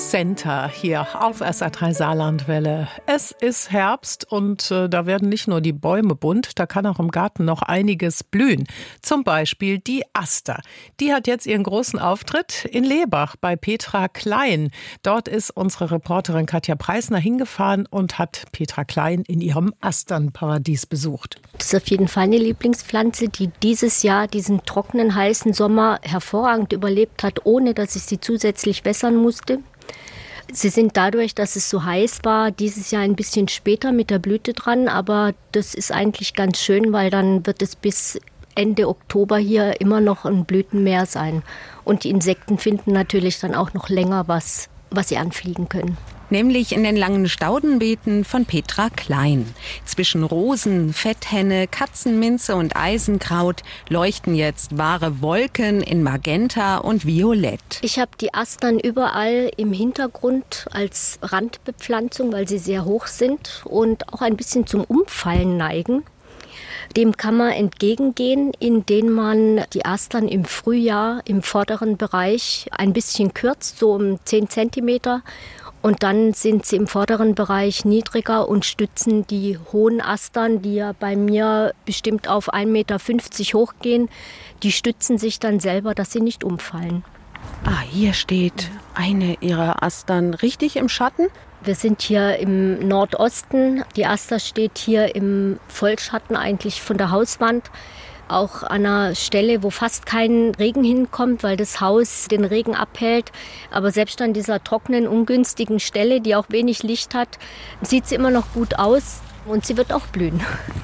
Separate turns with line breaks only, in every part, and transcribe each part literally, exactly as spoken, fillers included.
Center hier auf S R drei Saarlandwelle. Es ist Herbst und äh, da werden nicht nur die Bäume bunt, da kann auch im Garten noch einiges blühen. Zum Beispiel die Aster. Die hat jetzt ihren großen Auftritt in Lehbach bei Petra Klein. Dort ist unsere Reporterin Katja Preisner hingefahren und hat Petra Klein in ihrem Asternparadies besucht.
Das ist auf jeden Fall eine Lieblingspflanze, die dieses Jahr diesen trockenen, heißen Sommer hervorragend überlebt hat, ohne dass ich sie zusätzlich wässern musste. Sie sind dadurch, dass es so heiß war, dieses Jahr ein bisschen später mit der Blüte dran, aber das ist eigentlich ganz schön, weil dann wird es bis Ende Oktober hier immer noch ein Blütenmeer sein. Und die Insekten finden natürlich dann auch noch länger was, was sie anfliegen können.
Nämlich in den langen Staudenbeeten von Petra Klein. Zwischen Rosen, Fetthenne, Katzenminze und Eisenkraut leuchten jetzt wahre Wolken in Magenta und Violett.
Ich habe die Astern überall im Hintergrund als Randbepflanzung, weil sie sehr hoch sind und auch ein bisschen zum Umfallen neigen. Dem kann man entgegengehen, indem man die Astern im Frühjahr im vorderen Bereich ein bisschen kürzt, so um zehn Zentimeter. Und dann sind sie im vorderen Bereich niedriger und stützen die hohen Astern, die ja bei mir bestimmt auf ein Meter fünfzig hochgehen. Die stützen sich dann selber, dass sie nicht umfallen.
Ah, hier steht eine ihrer Astern richtig im Schatten.
Wir sind hier im Nordosten. Die Aster steht hier im Vollschatten eigentlich von der Hauswand. Auch an einer Stelle, wo fast kein Regen hinkommt, weil das Haus den Regen abhält. Aber selbst an dieser trockenen, ungünstigen Stelle, die auch wenig Licht hat, sieht sie immer noch gut aus und sie wird auch blühen.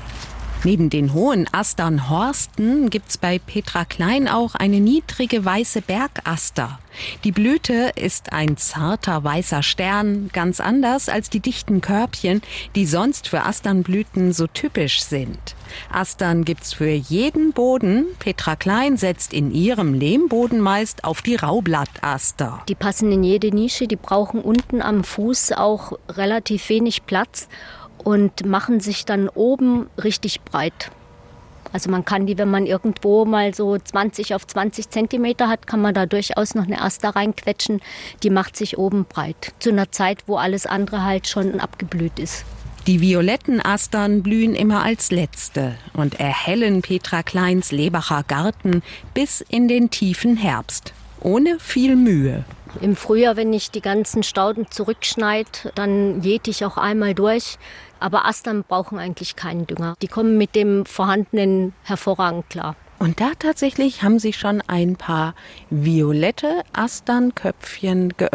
Neben den hohen Asternhorsten gibt's bei Petra Klein auch eine niedrige weiße Bergaster. Die Blüte ist ein zarter weißer Stern, ganz anders als die dichten Körbchen, die sonst für Asternblüten so typisch sind. Astern gibt's für jeden Boden. Petra Klein setzt in ihrem Lehmboden meist auf die Raublattaster.
Die passen in jede Nische, die brauchen unten am Fuß auch relativ wenig Platz und machen sich dann oben richtig breit. Also man kann die, wenn man irgendwo mal so zwanzig auf zwanzig Zentimeter hat, kann man da durchaus noch eine Aster reinquetschen. Die macht sich oben breit. Zu einer Zeit, wo alles andere halt schon abgeblüht ist.
Die violetten Astern blühen immer als letzte und erhellen Petra Kleins Lehbacher Garten bis in den tiefen Herbst. Ohne viel Mühe.
Im Frühjahr, wenn ich die ganzen Stauden zurückschneide, dann jäte ich auch einmal durch. Aber Astern brauchen eigentlich keinen Dünger. Die kommen mit dem Vorhandenen hervorragend klar.
Und da tatsächlich haben Sie schon ein paar violette Asternköpfchen geöffnet.